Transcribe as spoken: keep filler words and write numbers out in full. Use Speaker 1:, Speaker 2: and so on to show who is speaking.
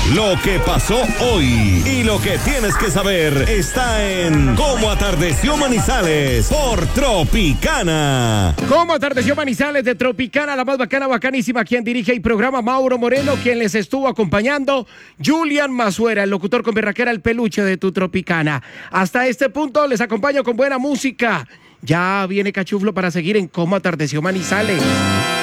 Speaker 1: Lo que pasó hoy y lo que tienes que saber está en Cómo Atardeció Manizales por Tropicana.
Speaker 2: Cómo Atardeció Manizales de Tropicana, la más bacana, bacanísima. Quien dirige el programa, Mauro Moreno. Quien les estuvo acompañando, Julian Mazuera, el locutor con berraquera, el peluche de tu Tropicana. Hasta este punto les acompaño con buena música. Ya viene Cachuflo para seguir en Cómo Atardeció Manizales.